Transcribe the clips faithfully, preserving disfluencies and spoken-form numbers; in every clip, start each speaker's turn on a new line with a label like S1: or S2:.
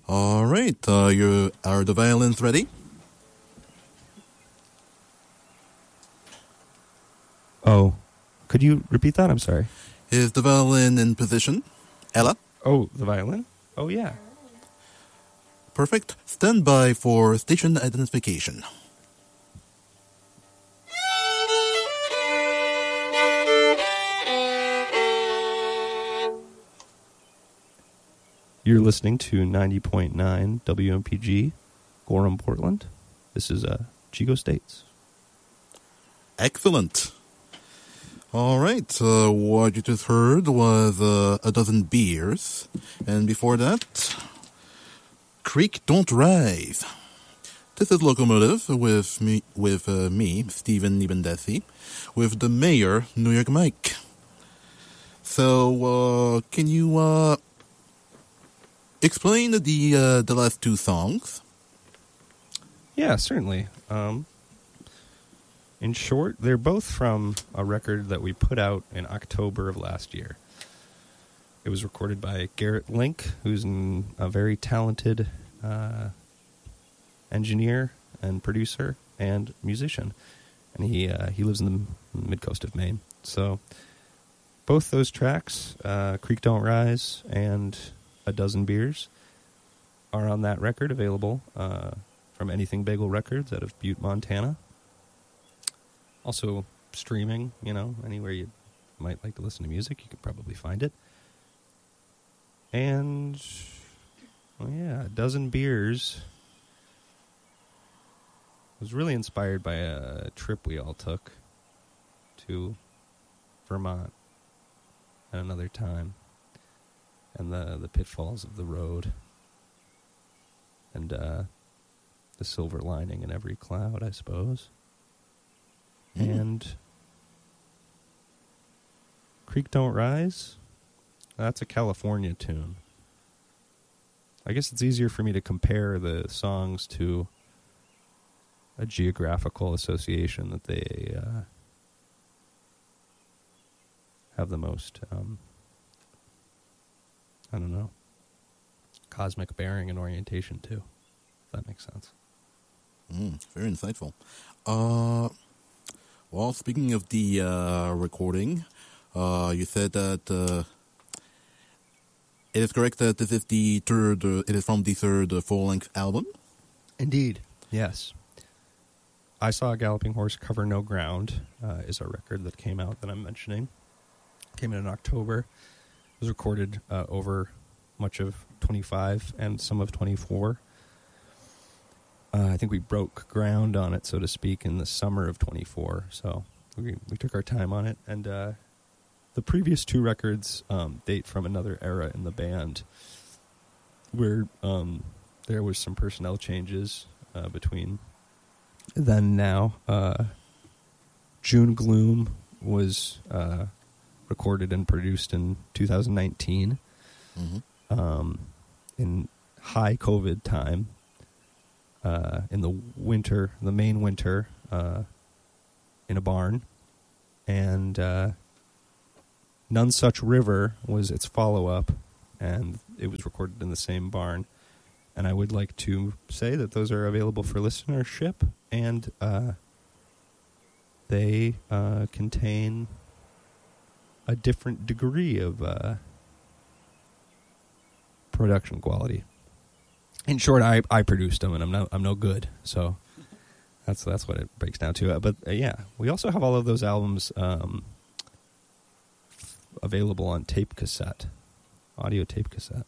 S1: All right, uh, you are the violins ready?
S2: Oh, could you repeat that? I'm sorry.
S1: Is the violin in position? Ella?
S2: Oh, the violin? Oh, yeah.
S1: Perfect. Stand by for station identification.
S2: You're listening to ninety point nine W M P G, Gorham, Portland. This is uh, Chico States.
S1: Excellent. All right, uh, what you just heard was uh, A Dozen Beers. And before that, Creek Don't Rise. This is Locomotive with me, with uh, me Stephen Nibendesi, with the mayor, New York Mike. So, uh, can you uh, explain the uh, the last two songs?
S2: Yeah, certainly. Um, in short, they're both from a record that we put out in October of last year. It was recorded by Garrett Link, who's an, a very talented uh, engineer and producer and musician. And he uh, he lives in the mid-coast of Maine. So both those tracks, uh, Creek Don't Rise and A Dozen Beers, are on that record, available uh, from Anything Bagel Records out of Butte, Montana. Also streaming, you know, anywhere you might like to listen to music, you could probably find it. And, well, yeah, A Dozen Beers was really inspired by a trip we all took to Vermont at another time, and the, the pitfalls of the road, and uh, the silver lining in every cloud, I suppose. Mm. And Creek Don't Rise, that's a California tune. I guess it's easier for me to compare the songs to a geographical association that they uh, have the most, um, I don't know, cosmic bearing and orientation to, if that makes sense.
S1: Mm, very insightful. Uh, well, speaking of the uh, recording, uh, you said that uh, it is correct that this is the third, uh, it is from the third uh, full-length album?
S2: Indeed, yes. I Saw a Galloping Horse Cover No Ground uh, is a record that came out that I'm mentioning. Came in in October. It was recorded uh, over much of twenty-five and some of twenty-four. Uh, I think we broke ground on it, so to speak, in the summer of twenty-four. So we we took our time on it. And uh, the previous two records um, date from another era in the band, where um, there was some personnel changes uh, between then and now. Uh, June Gloom was uh, recorded and produced in two thousand nineteen, mm-hmm. um, in high COVID time, uh, in the winter, the main winter, uh, in a barn. And uh, None Such River was its follow-up, and it was recorded in the same barn. And I would like to say that those are available for listenership, and uh, they uh, contain a different degree of uh, production quality. In short, I, I produced them, and I'm no I'm no good, so that's that's what it breaks down to. Uh, but uh, yeah, we also have all of those albums um, f- available on tape cassette, audio tape cassette.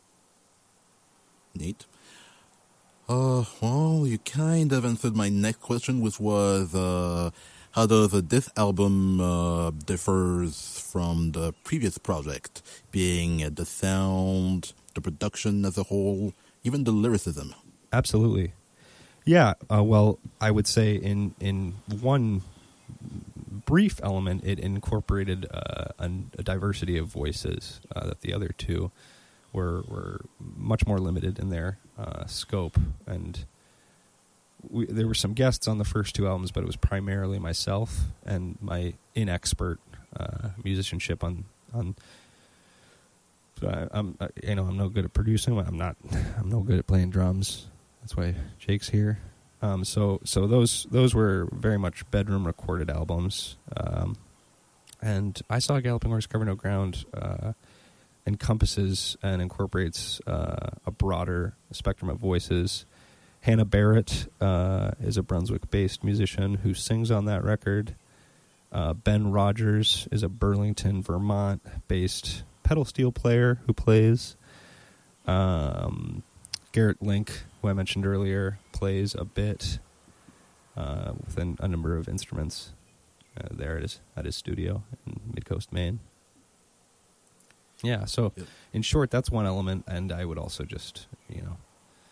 S1: Neat. Uh, well, you kind of answered my next question, which was uh, how does uh, this album uh, differs from the previous project, being uh, the sound, the production as a whole, even the lyricism?
S2: Absolutely. Yeah, uh, well, I would say in, in one brief element, it incorporated uh, a, a diversity of voices uh, that the other two were were much more limited in their uh, scope. And we, there were some guests on the first two albums, but it was primarily myself and my inexpert uh, musicianship on, on But I, I'm, I, you know, I'm no good at producing. I'm not. I'm no good at playing drums. That's why Jake's here. Um, so, so those those were very much bedroom recorded albums. Um, and I Saw a Galloping Horse Cover No Ground uh, encompasses and incorporates uh, a broader spectrum of voices. Hannah Barrett uh, is a Brunswick-based musician who sings on that record. Uh, Ben Rogers is a Burlington, Vermont-based pedal steel player who plays. Um, Garrett Link, who I mentioned earlier, plays a bit uh, with an, a number of instruments uh, there at his, at his studio in Midcoast, Maine. Yeah, so yep. In short, that's one element, and I would also just, you know,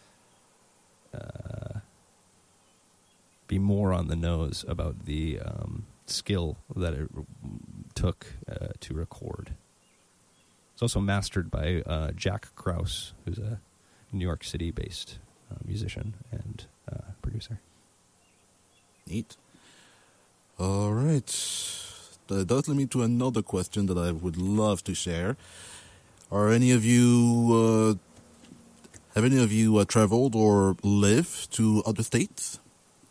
S2: uh, be more on the nose about the um, skill that it r- took uh, to record. It's also mastered by uh, Jack Krause, who's a New York City-based uh, musician and uh, producer.
S1: Neat. All right. That does lead me to another question that I would love to share. Are any of you, uh, have any of you uh, traveled or lived to other states?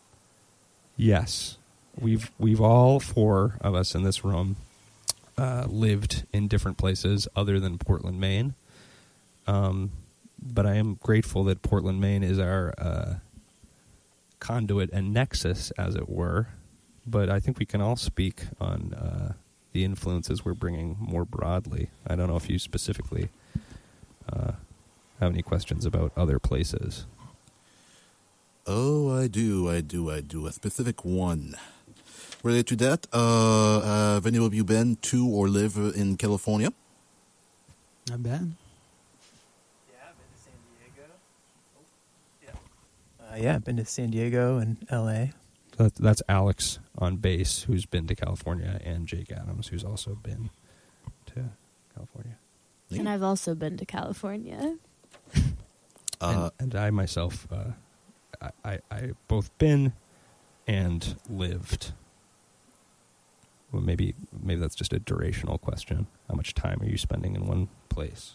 S2: Yes. We've, we've all four of us in this room uh, lived in different places other than Portland, Maine. Um, but I am grateful that Portland, Maine is our uh, conduit and nexus, as it were. But I think we can all speak on uh, the influences we're bringing more broadly. I don't know if you specifically uh, have any questions about other places.
S1: Oh, I do, I do, I do. A specific one. Related to that, uh, have any of you been to or live in California?
S3: I've been.
S4: Yeah, I've been to San Diego. Oh, yeah. Uh, yeah, I've been to San Diego and L A.
S2: That, that's Alex on bass, who's been to California, and Jake Adams, who's also been to California.
S5: Yeah. And I've also been to California.
S2: Uh, and, and I myself, uh, I, I, I both been and lived. Well, maybe maybe that's just a durational question. How much time are you spending in one place?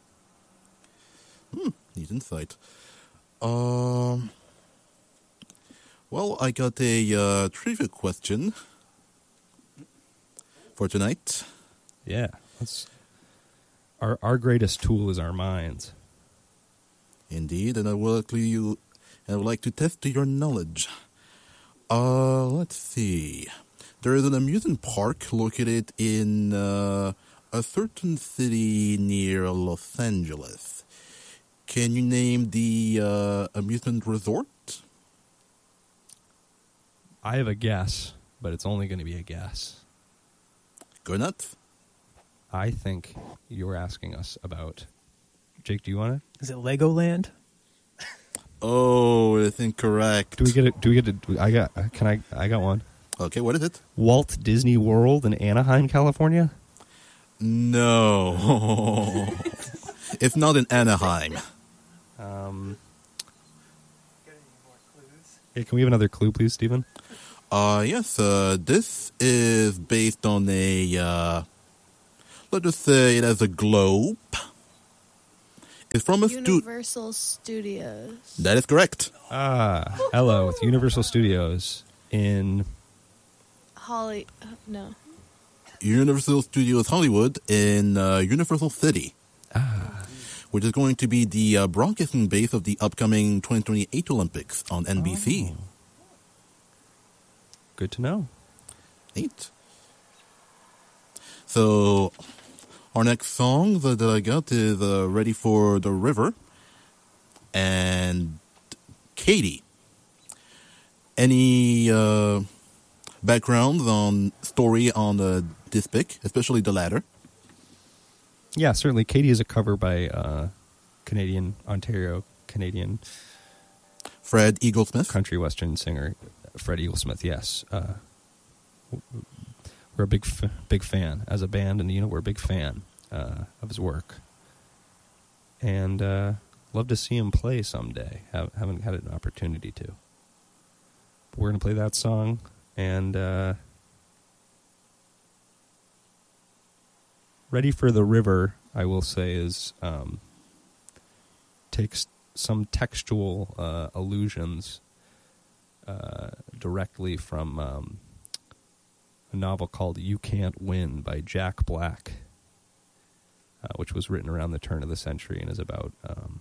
S1: Hmm, neat insight. Um... Well, I got a uh, trivia question for tonight.
S2: Yeah, that's our our greatest tool is our minds.
S1: Indeed, and I would like you, I would like to test your knowledge. Uh, let's see. There is an amusement park located in uh, a certain city near Los Angeles. Can you name the uh, amusement resort?
S2: I have a guess, but it's only going to be a guess.
S1: Go nuts.
S2: I think you're asking us about... Jake, do you want to?
S4: Is it Legoland?
S1: Oh, it's incorrect.
S2: Do we get it? Do we get it? I got. Can I? I got one.
S1: Okay, what is it?
S2: Walt Disney World in Anaheim, California?
S1: No. It's not in Anaheim.
S2: Um.
S4: Got any more clues?
S2: Hey, can we have another clue, please, Stephen?
S1: Uh, yes, uh, this is based on a, uh, let's just say it has a globe. It's from a studio.
S5: Universal Studios.
S1: That is correct.
S2: Ah, hello, with Universal Studios in...
S5: Holly... Uh, no.
S1: Universal Studios Hollywood in uh, Universal City.
S2: Ah.
S1: Which is going to be the uh, broadcasting base of the upcoming twenty twenty-eight Olympics on N B C.
S2: Oh. Good to know.
S1: Neat. So, our next song that, that I got is uh, Ready for the River. And Katie, any uh, background on story on uh, this pick, especially the latter?
S2: Yeah, certainly. Katie is a cover by uh, Canadian, Ontario, Canadian...
S1: Fred Eaglesmith?
S2: Country western singer Fred Eaglesmith, yes. Uh, we're a big f- big fan as a band, and you know we're a big fan uh, of his work. And uh, love to see him play someday. Have, haven't had an opportunity to. But we're going to play that song, and... Uh, Ready for the River, I will say, is um, takes some textual uh, allusions uh, directly from um, a novel called You Can't Win by Jack Black, uh, which was written around the turn of the century and is about um,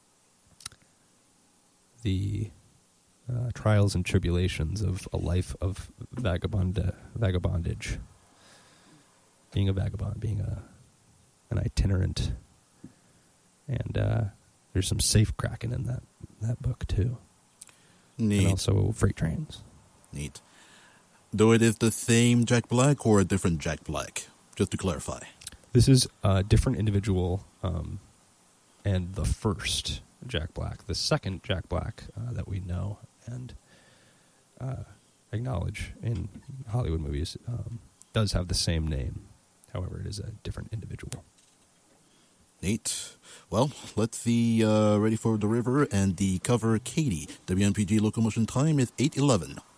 S2: the uh, trials and tribulations of a life of vagabond vagabondage. Being a vagabond, being a an itinerant, and uh, there's some safe cracking in that that book too,
S1: Neat.
S2: and also freight trains.
S1: Neat. Though it is the same Jack Black or a different Jack Black, just to clarify.
S2: This is a different individual, um, and the first Jack Black, the second Jack Black uh, that we know and uh, acknowledge in Hollywood movies, um, does have the same name. However, it is a different individual.
S1: Neat. Well, let's see. Uh, Ready for the River and the cover, Katie. W M P G locomotion time is eight eleven.